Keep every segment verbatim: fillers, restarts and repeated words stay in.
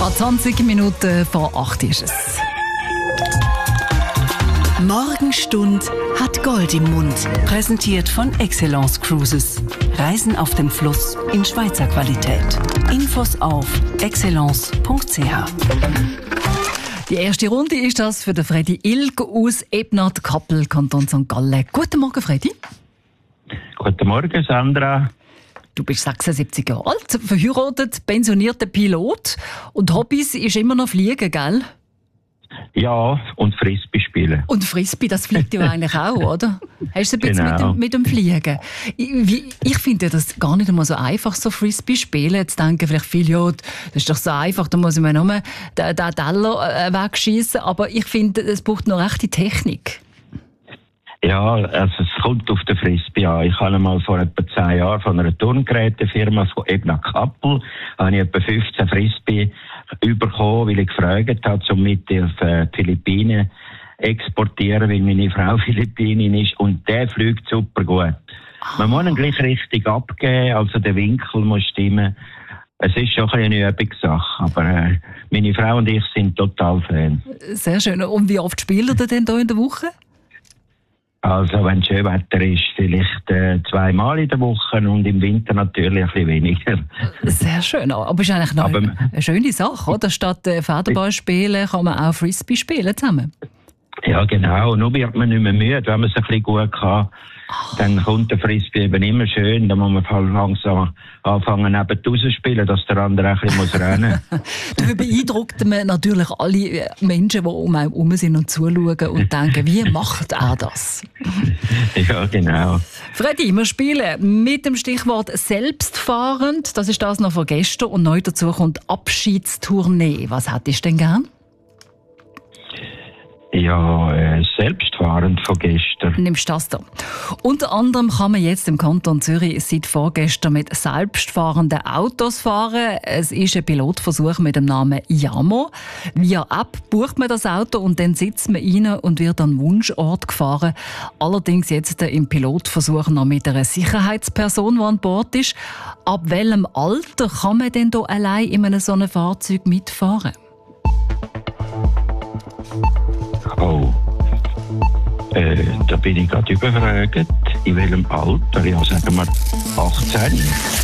Gerade zwanzig Minuten vor acht ist es. Morgenstund hat Gold im Mund. Präsentiert von Excellence Cruises. Reisen auf dem Fluss in Schweizer Qualität. Infos auf excellence punkt c h. Die erste Runde ist das für den Freddy Ilg aus Ebnat, Kappel, Kanton Sankt Gallen. Guten Morgen, Freddy. Guten Morgen, Sandra. Du bist sechsundsiebzig Jahre alt, verheiratet, pensionierter Pilot und Hobbys ist immer noch Fliegen, gell? Ja, und Frisbee spielen. Und Frisbee, das fliegt ja eigentlich auch, oder? Hast du ein bisschen Genau. mit, dem, mit dem Fliegen? Ich, wie- ich finde das gar nicht einmal so einfach, so Frisbee spielen. Jetzt denken vielleicht viele, ja, das ist doch so einfach, da muss ich mir nur den, den Teller äh, wegschiessen. Aber ich finde, es braucht noch rechte Technik. Ja, also es kommt auf den Frisbee an. Ich habe mal vor etwa zehn Jahren von einer Turngerätefirma von Ebnat Kappel habe ich etwa fünfzehn Frisbee bekommen, weil ich gefragt habe, um mit auf äh, die Philippinen exportieren, weil meine Frau Philippinin ist. Und der fliegt super gut. Man muss ihn gleich richtig abgeben, also der Winkel muss stimmen. Es ist schon ein bisschen eine Übungssache, aber äh, meine Frau und ich sind total Fan. Sehr schön. Und wie oft spielt ihr denn hier in der Woche? Also wenn es schön Wetter ist, vielleicht äh, zweimal in der Woche und im Winter natürlich ein bisschen weniger. Sehr schön. Aber es ist eigentlich noch Aber- eine schöne Sache, oder? Statt äh, Federball spielen kann man auch Frisbee spielen zusammen. Ja genau, nur wird man nicht mehr müde, wenn man es ein bisschen gut kann. Dann kommt der Frisbee eben immer schön, dann muss man halt langsam anfangen neben zu spielen, dass der andere ein bisschen muss rennen Da beeindruckt man natürlich alle Menschen, die um einen herum sind und zuschauen und denken, wie macht er das? Ja genau. Freddy, wir spielen mit dem Stichwort selbstfahrend. Das ist das noch von gestern. Und neu dazu kommt Abschiedstournee. Was hättest du denn gern? Ja, äh, selbstfahrend von gestern. Nimmst du das da? Unter anderem kann man jetzt im Kanton Zürich seit vorgestern mit selbstfahrenden Autos fahren. Es ist ein Pilotversuch mit dem Namen Yamo. Via App bucht man das Auto und dann sitzt man rein und wird an den Wunschort gefahren. Allerdings jetzt im Pilotversuch noch mit einer Sicherheitsperson, die an Bord ist. Ab welchem Alter kann man denn hier allein in einem so einem Fahrzeug mitfahren? Oh. Äh, da bin ich gerade überfragt. In welchem Alter? Ja, sagen wir achtzehn.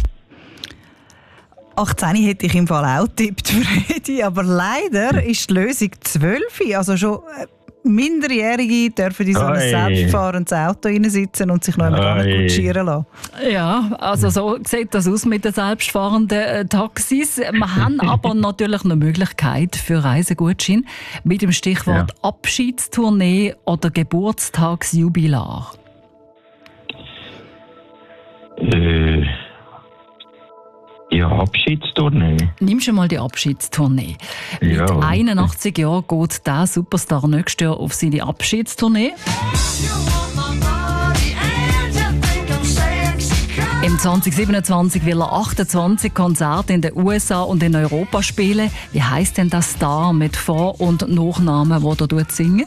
achtzehn hätte ich im Fall auch getippt, Freddy, aber leider ist die Lösung zwölf. Also schon äh, Minderjährige dürfen in so ein Oi. selbstfahrendes Auto reinsitzen und sich noch einmal Oi. kutschieren lassen. Ja, also so sieht das aus mit den selbstfahrenden äh, Taxis. Wir haben aber natürlich eine Möglichkeit für Reisegutschein mit dem Stichwort Ja. Abschiedstournee oder Geburtstagsjubilar. Äh, ja, Abschiedstournee. Nimm schon mal die Abschiedstournee. Ja. Mit einundachtzig Jahren geht der Superstar nächstes Jahr auf seine Abschiedstournee. Im zwanzig siebenundzwanzig will er achtundzwanzig Konzerte in den U S A und in Europa spielen. Wie heisst denn der Star mit Vor- und Nachnamen, der da singen?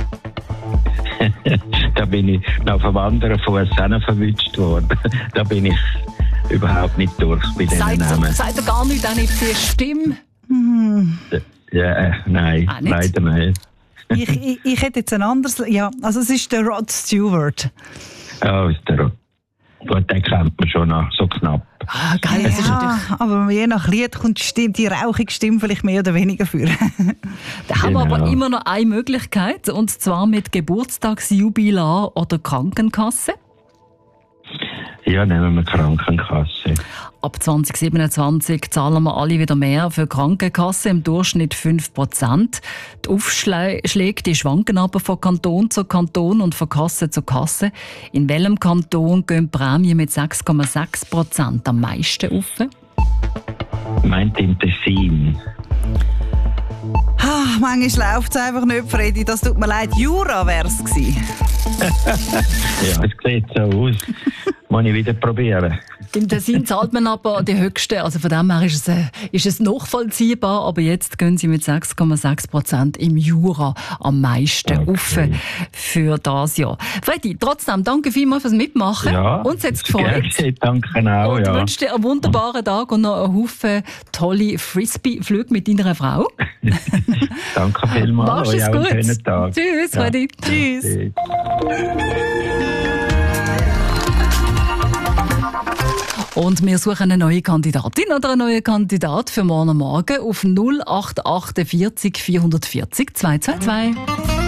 Da bin ich noch vom anderen Fuß verwünscht worden. Da bin ich überhaupt nicht durch bei diesen Sagt er, Namen. sagt er gar nicht, auch nicht die Stimme? Ja, äh, nein, Ah, nicht? leider nicht. Ich, ich, ich hätte jetzt ein anderes... Ja, also es ist der Rod Stewart. Ja, ist der Rot. Gut, den kennt man schon noch, so knapp. Ah, geil, das ist Ja, natürlich... aber je nach Lied kommt die, Stimme, die rauchige Stimme vielleicht mehr oder weniger für. Da haben wir aber Genau. immer noch eine Möglichkeit, und zwar mit Geburtstagsjubilar oder Krankenkasse. Ja, nehmen wir Krankenkasse. Ab zwanzig siebenundzwanzig zahlen wir alle wieder mehr für Krankenkasse, im Durchschnitt fünf Prozent. Die Aufschläge die schwanken aber von Kanton zu Kanton und von Kasse zu Kasse. In welchem Kanton gehen die Prämien mit sechs Komma sechs Prozent am meisten auf? Meint im Tessin. Ah, manchmal läuft es einfach nicht, Freddy. Das tut mir leid. Jura wäre es gewesen. Ja, es sieht so aus. Muss ich wieder probieren. Im Tessin zahlt man aber die höchste, also von dem her ist es, äh, ist es nachvollziehbar, aber jetzt gehen sie mit sechs Komma sechs Prozent im Jura am meisten Okay. auf für das Jahr. Freddy, trotzdem danke vielmals fürs Mitmachen. Ja, Uns hat es gefreut. Gerne, danke auch, Und ja. wünsche dir einen wunderbaren Tag und noch einen Haufen tolle Frisbee-Flüge mit deiner Frau. Danke vielmals. Machst Euch es auch einen gut. schönen Tag. Tschüss, Ja. Freddy. Tschüss. Tschüss. Und wir suchen eine neue Kandidatin oder einen neuen Kandidat für morgen Morgen auf null acht acht vier null vier vier vier zwei zwei zwei.